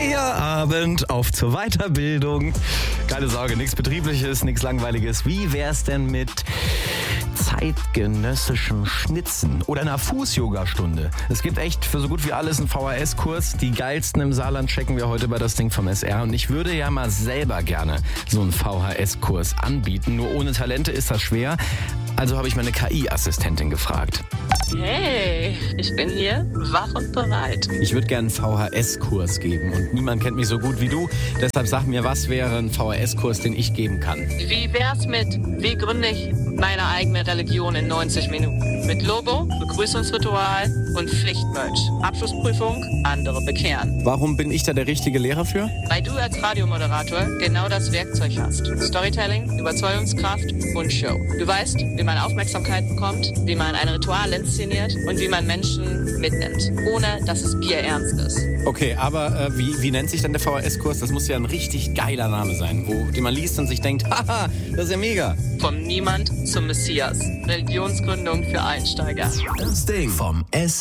Feierabend, auf zur Weiterbildung. Keine Sorge, nichts Betriebliches, nichts Langweiliges. Wie wär's denn mit zeitgenössischen Schnitzen oder einer Fuß-Yoga-Stunde? Es gibt echt für so gut wie alles einen VHS-Kurs. Die geilsten im Saarland checken wir heute bei das Ding vom SR. Und ich würde ja mal selber gerne so einen VHS-Kurs anbieten. Nur ohne Talente ist das schwer. Also habe ich meine KI-Assistentin gefragt. Hey, ich bin hier, wach und bereit. Ich würde gerne einen VHS-Kurs geben und niemand kennt mich so gut wie du. Deshalb sag mir, was wäre ein VHS-Kurs, den ich geben kann? Wie wär's mit, wie gründe ich meine eigene Religion in 90 Minuten? Mit Logo, Begrüßungsritual und Pflichtmerch. Abschlussprüfung, andere bekehren. Warum bin ich da der richtige Lehrer für? Weil du als Radiomoderator genau das Werkzeug hast. Storytelling, Überzeugungskraft und Show. Du weißt, wie man Aufmerksamkeit bekommt, wie man ein Ritual inszeniert und wie man Menschen mitnimmt, ohne dass es bierernst ist. Okay, aber wie nennt sich dann der VHS-Kurs? Das muss ja ein richtig geiler Name sein, den man liest und sich denkt, haha, das ist ja mega. Vom Niemand zum Messias. Religionsgründung für Einsteiger. Das Ding vom SR.